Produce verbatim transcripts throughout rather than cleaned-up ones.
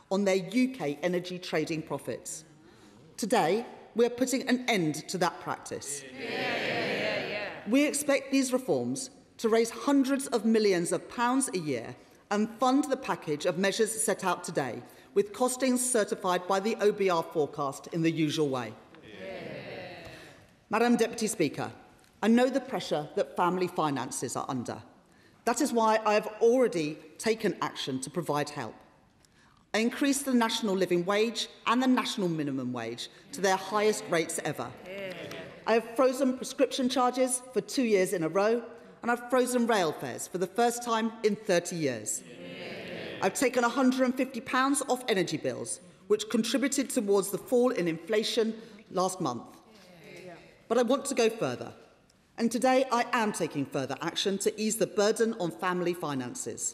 on their U K energy trading profits. Today, we are putting an end to that practice. Yeah, yeah, yeah, yeah. We expect these reforms to raise hundreds of millions of pounds a year and fund the package of measures set out today, with costings certified by the O B R forecast in the usual way. Yeah. Madam Deputy Speaker, I know the pressure that family finances are under. That is why I have already taken action to provide help. I increased the national living wage and the national minimum wage to their highest rates ever. Yeah. I have frozen prescription charges for two years in a row, and I've frozen rail fares for the first time in thirty years. Yeah. I've taken one hundred and fifty pounds off energy bills, which contributed towards the fall in inflation last month. Yeah. But I want to go further, and today I am taking further action to ease the burden on family finances.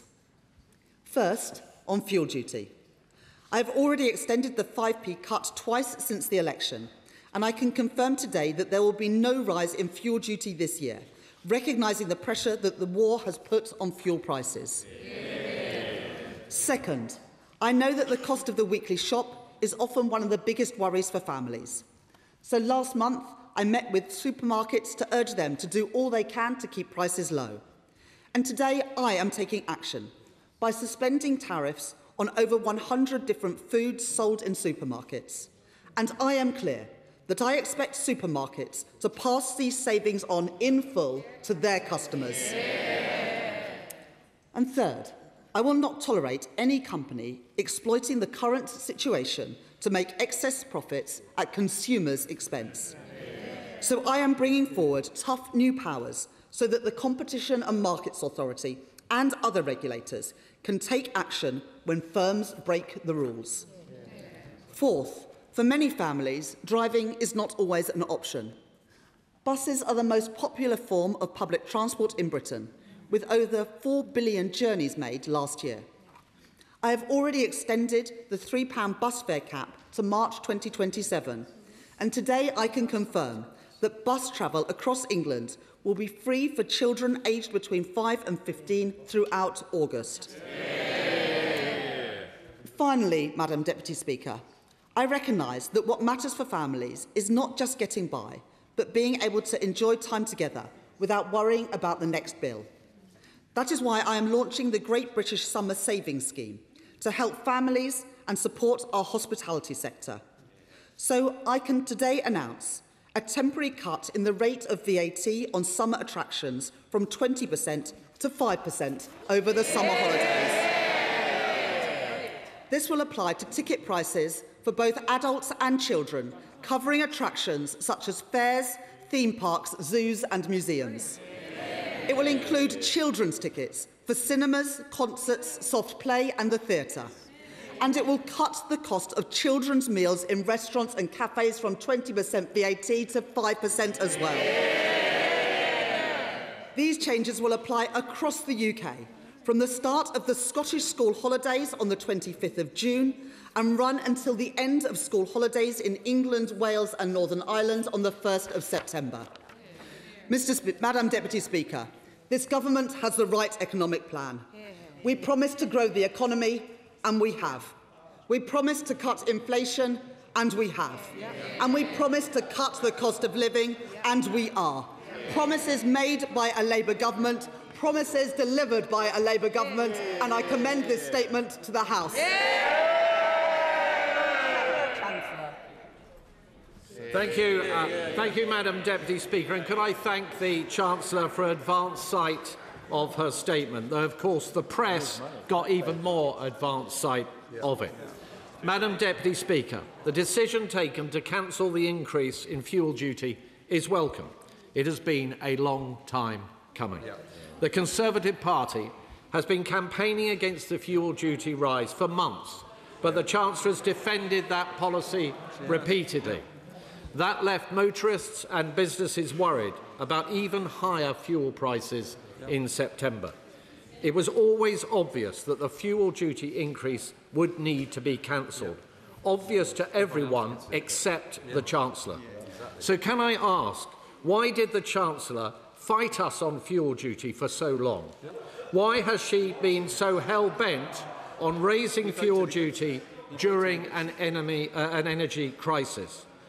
First, on fuel duty. I have already extended the five p cut twice since the election, and I can confirm today that there will be no rise in fuel duty this year, recognising the pressure that the war has put on fuel prices. Yeah. Second, I know that the cost of the weekly shop is often one of the biggest worries for families. So last month, I met with supermarkets to urge them to do all they can to keep prices low. And today, I am taking action by suspending tariffs on over one hundred different foods sold in supermarkets. And I am clear that I expect supermarkets to pass these savings on in full to their customers. Yeah. And third, I will not tolerate any company exploiting the current situation to make excess profits at consumers' expense. Yeah. So I am bringing forward tough new powers so that the Competition and Markets Authority and other regulators can take action when firms break the rules. Fourth, for many families, driving is not always an option. Buses are the most popular form of public transport in Britain, with over four billion journeys made last year. I have already extended the three pound bus fare cap to March twenty twenty-seven, and today I can confirm that bus travel across England will be free for children aged between five and fifteen throughout August. Yeah. Finally, Madam Deputy Speaker, I recognise that what matters for families is not just getting by, but being able to enjoy time together without worrying about the next bill. That is why I am launching the Great British Summer Savings Scheme to help families and support our hospitality sector. So I can today announce a temporary cut in the rate of V A T on summer attractions from twenty percent to five percent over the summer holidays. This will apply to ticket prices for both adults and children, covering attractions such as fairs, theme parks, zoos and museums. It will include children's tickets for cinemas, concerts, soft play and the theatre. And it will cut the cost of children's meals in restaurants and cafes from twenty percent V A T to five percent as well. These changes will apply across the U K, from the start of the Scottish school holidays on the twenty-fifth of June and run until the end of school holidays in England, Wales and Northern Ireland on the first of September. Mister Sp- Madam Deputy Speaker, this government has the right economic plan. We promised to grow the economy, and we have. We promised to cut inflation, and we have. And we promised to cut the cost of living, and we are. Promises made by a Labour government, promises delivered by a Labour government, and I commend this statement to the House. Thank you, uh, thank you, Madam Deputy Speaker. And could I thank the Chancellor for advance sight of her statement, though, of course, the press got even more advanced sight of it. Madam Deputy Speaker, the decision taken to cancel the increase in fuel duty is welcome. It has been a long time coming. The Conservative Party has been campaigning against the fuel duty rise for months, but the Chancellor has defended that policy repeatedly. That left motorists and businesses worried about even higher fuel prices in September. It was always obvious that the fuel duty increase would need to be cancelled, obvious to everyone except the Chancellor. So can I ask, why did the Chancellor fight us on fuel duty for so long? Why has she been so hell-bent on raising fuel duty during an, enemy, uh, an energy crisis.